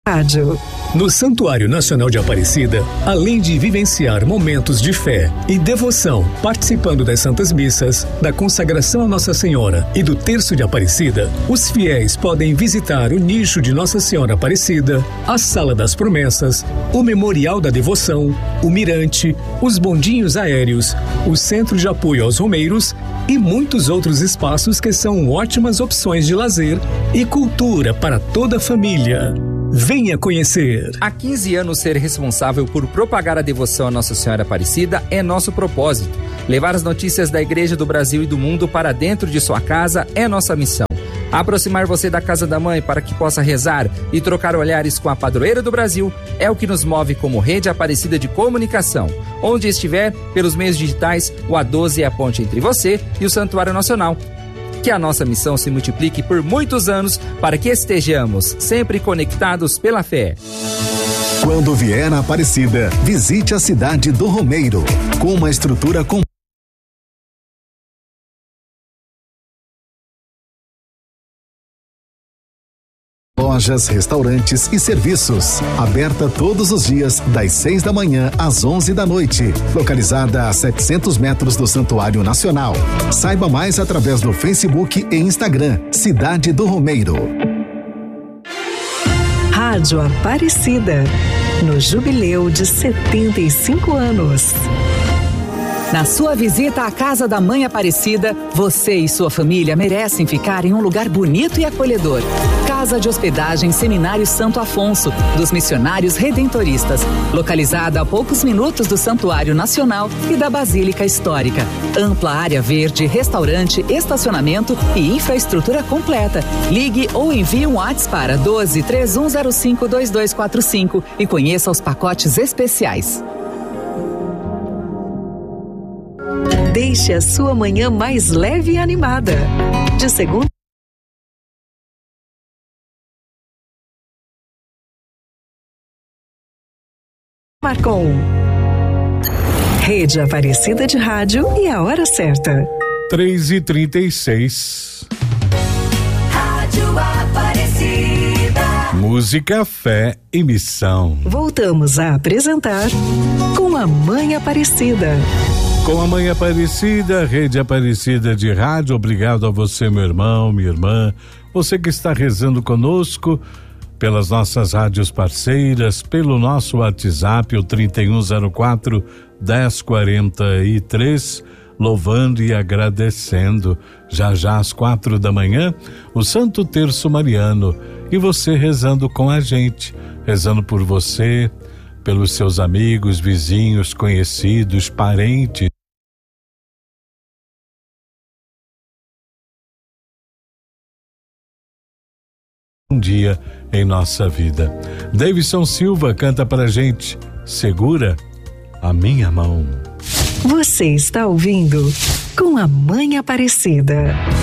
Rádio. No Santuário Nacional de Aparecida, além de vivenciar momentos de fé e devoção, participando das Santas Missas, da consagração a Nossa Senhora e do Terço de Aparecida, os fiéis podem visitar o nicho de Nossa Senhora Aparecida, a Sala das Promessas, o Memorial da Devoção, o Mirante, os bondinhos aéreos, o Centro de Apoio aos Romeiros e muitos outros espaços que são ótimas opções de lazer e cultura para toda a família. Venha conhecer. Há 15 anos, ser responsável por propagar a devoção a Nossa Senhora Aparecida é nosso propósito. Levar as notícias da Igreja do Brasil e do mundo para dentro de sua casa é nossa missão. Aproximar você da Casa da Mãe para que possa rezar e trocar olhares com a padroeira do Brasil é o que nos move como Rede Aparecida de Comunicação. Onde estiver, pelos meios digitais, o A12 é a ponte entre você e o Santuário Nacional. Que a nossa missão se multiplique por muitos anos para que estejamos sempre conectados pela fé. Quando vier a Aparecida, visite a cidade do Romeiro, com uma estrutura completa. Lojas, restaurantes e serviços. Aberta todos os dias, das 6 da manhã às 11 da noite. Localizada a 700 metros do Santuário Nacional. Saiba mais através do Facebook e Instagram. Cidade do Romeiro. Rádio Aparecida. No jubileu de 75 anos. Na sua visita à Casa da Mãe Aparecida, você e sua família merecem ficar em um lugar bonito e acolhedor. Casa de Hospedagem Seminário Santo Afonso, dos Missionários Redentoristas, localizada a poucos minutos do Santuário Nacional e da Basílica Histórica. Ampla área verde, restaurante, estacionamento e infraestrutura completa. Ligue ou envie um WhatsApp para 12-3105-2245 e conheça os pacotes especiais. Deixe a sua manhã mais leve e animada. De segunda Marcon. Rede Aparecida de Rádio e a hora certa. 3h36. Rádio Aparecida. Música, fé e missão. Voltamos a apresentar Com a Mãe Aparecida. Com a Mãe Aparecida, Rede Aparecida de Rádio, obrigado a você, meu irmão, minha irmã, você que está rezando conosco, pelas nossas rádios parceiras, pelo nosso WhatsApp, o 3104-1043, louvando e agradecendo. Já já às 4 da manhã, o Santo Terço Mariano, e você rezando com a gente, rezando por você, pelos seus amigos, vizinhos, conhecidos, parentes. Um dia em nossa vida. Davidson Silva canta pra gente, Segura a Minha Mão. Você está ouvindo Com a Mãe Aparecida.